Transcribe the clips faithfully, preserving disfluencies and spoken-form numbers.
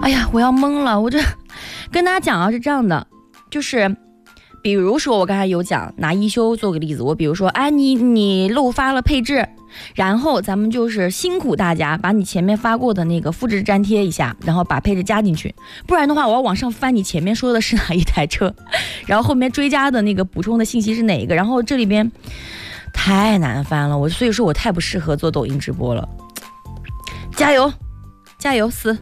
哎呀，我要懵了，我这跟大家讲啊，是这样的，就是比如说我刚才有讲拿一休做个例子，我比如说哎你你漏发了配置，然后咱们就是辛苦大家把你前面发过的那个复制粘贴一下，然后把配置加进去，不然的话我要往上翻你前面说的是哪一台车，然后后面追加的那个补充的信息是哪一个，然后这里边太难翻了，我所以说我太不适合做抖音直播了，加油加油四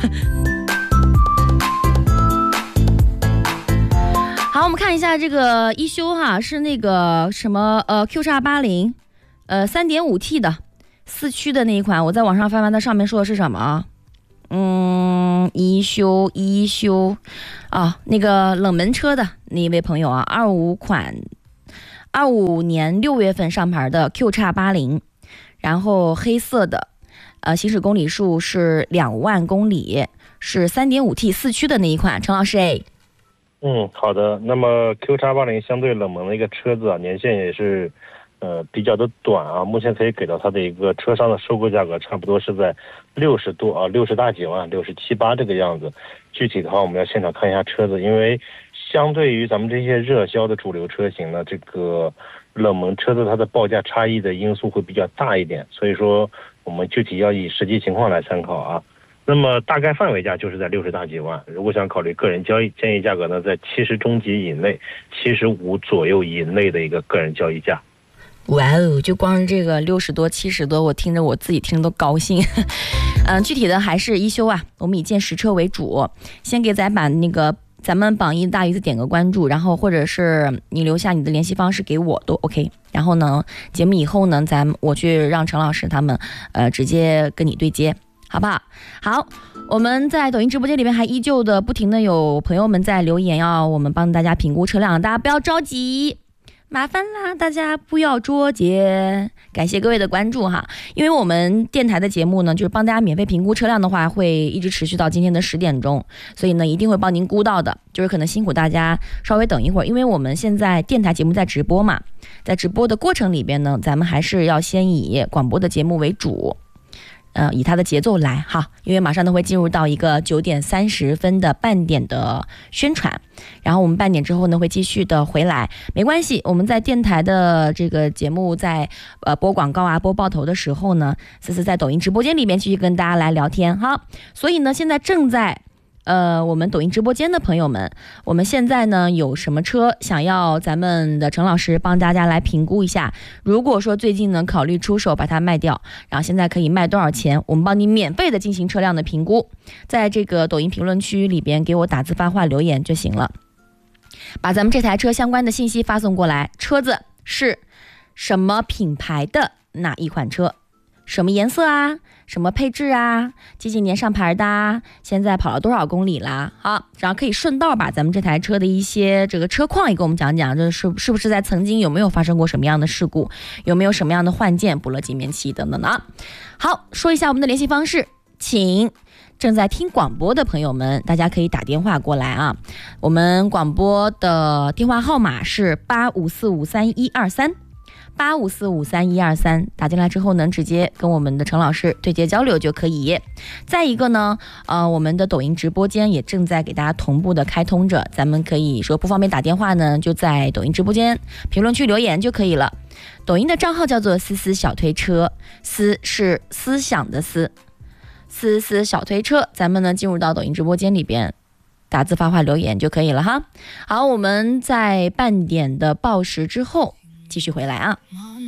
好，我们看一下这个一休哈，是那个什么呃 Q 叉八零，呃 三点五 T 的四驱的那一款，我在网上翻翻，它上面说的是什么啊？嗯，一休一休啊，那个冷门车的那一位朋友啊，二五款，二五年六月份上牌的 Q 叉八零，然后黑色的，呃，行驶公里数是两万公里，是 三点五 T 四驱的那一款，陈老师哎。 嗯，好的。那么 Q 叉八零相对冷门的一个车子啊，年限也是，呃，比较的短啊。目前可以给到它的一个车商的收购价格，差不多是在六十多啊，六十大几万，六十七八这个样子。具体的话，我们要现场看一下车子，因为相对于咱们这些热销的主流车型呢，这个冷门车子它的报价差异的因素会比较大一点，所以说我们具体要以实际情况来参考啊。那么大概范围价就是在六十大几万，如果想考虑个人交易，建议价格呢在七十中级以内，七十五左右以内的一个个人交易价。 哇哦，就光是这个六十多七十多，我听着我自己听着都高兴。嗯，具体的还是一休啊，我们以见实车为主，先给咱把那个咱们榜一大鱼子点个关注，然后或者是你留下你的联系方式给我都 OK。然后呢，节目以后呢，咱我去让陈老师他们呃直接跟你对接。好不好？好，我们在抖音直播间里面还依旧的不停的有朋友们在留言，要我们帮大家评估车辆，大家不要着急，麻烦啦，大家不要捉结。感谢各位的关注哈，因为我们电台的节目呢，就是帮大家免费评估车辆的话，会一直持续到今天的十点钟，所以呢，一定会帮您估到的。就是可能辛苦大家稍微等一会儿，因为我们现在电台节目在直播嘛，在直播的过程里边呢，咱们还是要先以广播的节目为主。呃，以它的节奏来哈，因为马上都会进入到一个九点三十分的半点的宣传，然后我们半点之后呢会继续的回来，没关系，我们在电台的这个节目在呃播广告啊播报头的时候呢，思思在抖音直播间里面继续跟大家来聊天哈，所以呢现在正在呃，我们抖音直播间的朋友们，我们现在呢有什么车想要咱们的陈老师帮大家来评估一下？如果说最近呢考虑出手把它卖掉，然后现在可以卖多少钱？我们帮你免费的进行车辆的评估，在这个抖音评论区里边给我打字发话留言就行了，把咱们这台车相关的信息发送过来。车子是什么品牌的哪一款车？什么颜色啊？什么配置啊？几几年上牌的啊？现在跑了多少公里啦？好，然后可以顺道把咱们这台车的一些这个车况也给我们讲讲，这是是不是在曾经有没有发生过什么样的事故，有没有什么样的换件、补了几面漆等等的啊。好，说一下我们的联系方式，请正在听广播的朋友们，大家可以打电话过来啊。我们广播的电话号码是八五四五三一二三。八五四五三一二三，打进来之后呢，直接跟我们的陈老师对接交流就可以。再一个呢，呃，我们的抖音直播间也正在给大家同步的开通着，咱们可以说不方便打电话呢，就在抖音直播间评论区留言就可以了。抖音的账号叫做思思小推车，思是思想的思，思思小推车，咱们呢进入到抖音直播间里边。打字发话留言就可以了哈。好，我们在半点的报时之后继续回来啊。